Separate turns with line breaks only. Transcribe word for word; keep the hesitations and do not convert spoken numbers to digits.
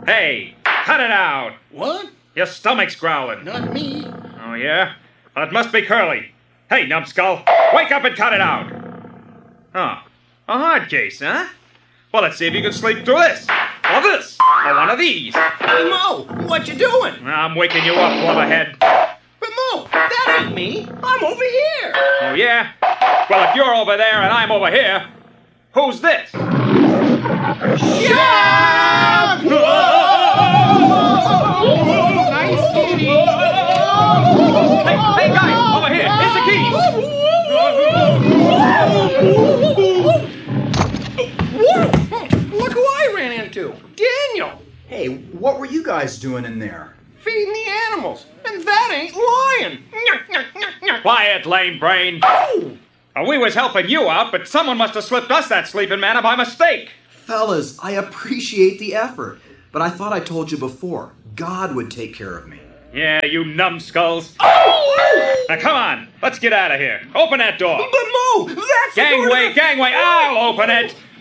Hey, cut it out.
What?
Your stomach's growling.
Not me.
Oh, yeah? Well, it must be Curly. Hey, numbskull, wake up and cut it out. Huh. A hard case, huh? Well, let's see if you can sleep through this. Or this. Or one of these.
Hey, Mo, what you doing?
I'm waking you up, Blubberhead.
But Mo, that ain't me. I'm over here.
Oh, yeah? Well, if you're over there and I'm over here, who's this?
Yeah!
Nice kitty. Hey, hey, guys, over here. Here's the keys.
Look who I ran into. Daniel.
Hey, what were you guys doing in there?
Feeding the animals. And that ain't lying.
Quiet, lame brain.
Oh!
Uh, we was helping you out, but someone must have slipped us that sleeping manna by mistake.
Fellas, I appreciate the effort, but I thought I told you before, God would take care of me.
Yeah, you numbskulls.
Oh!
Now, come on. Let's get out of here. Open that door.
But Mo, that's the door to
Gangway,
the-
gangway. I'll open it.